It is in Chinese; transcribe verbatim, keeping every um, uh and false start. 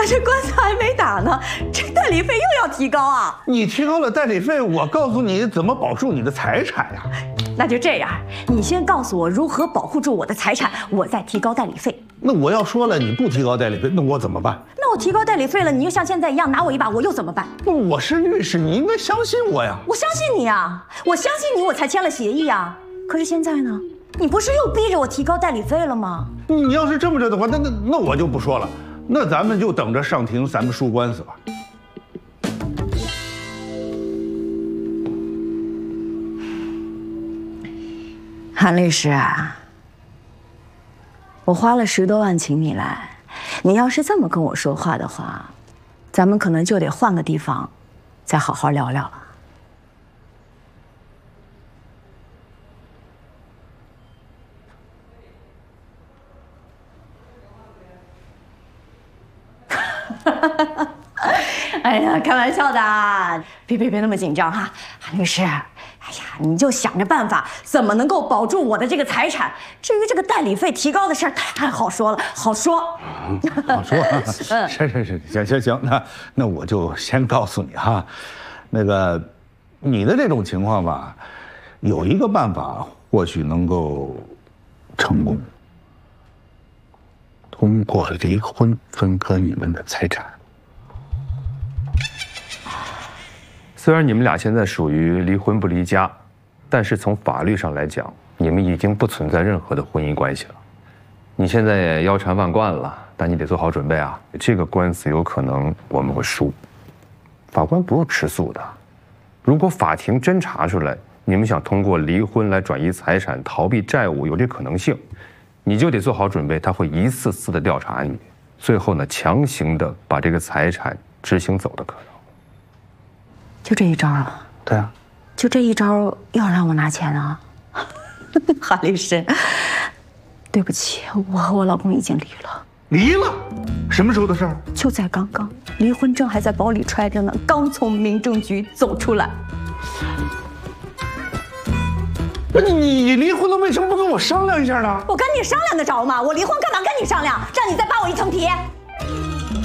咱这官司还没打呢，这代理费又要提高啊！ 你提高了代理费，我告诉你怎么保住你的财产呀。 那就这样，你先告诉我如何保护住我的财产，我再提高代理费。 那我要说了，你不提高代理费，那我怎么办？ 那我提高代理费了，你又像现在一样拿我一把，我又怎么办？ 那我是律师，你应该相信我呀。 我相信你啊，我相信你，我才签了协议啊。可是现在呢？你不是又逼着我提高代理费了吗？ 你要是这么着的话，那那那我就不说了，那咱们就等着上庭，咱们输官司吧。 韩律师啊，我花了十多万请你来，你要是这么跟我说话的话，咱们可能就得换个地方，再好好聊聊了。哎呀，开玩笑的，别别别那么紧张哈，韩律师。哎呀，你就想着办法，怎么能够保住我的这个财产？至于这个代理费提高的事儿，太好说了，好说。 嗯、好说。嗯，是是是，行行行，那那我就先告诉你哈，那个你的这种情况吧，有一个办法或许能够成功，通过离婚分割你们的财产。 虽然你们俩现在属于离婚不离家，但是从法律上来讲，你们已经不存在任何的婚姻关系了。你现在也腰缠万贯了，但你得做好准备啊！这个官司有可能我们会输，法官不用吃素的。如果法庭真查出来你们想通过离婚来转移财产、逃避债务，有这可能性，你就得做好准备，他会一次次的调查你，最后呢，强行的把这个财产执行走的可能。 就这一招啊？ 对啊， 就这一招要让我拿钱啊？韩律师，对不起，我和我老公已经离了。 离了？什么时候的事儿？ 就在刚刚，离婚证还在包里揣着呢，刚从民政局走出来。 不是你你离婚了，为什么不跟我商量一下呢？ 我跟你商量得着吗？我离婚干嘛跟你商量？让你再扒我一层皮？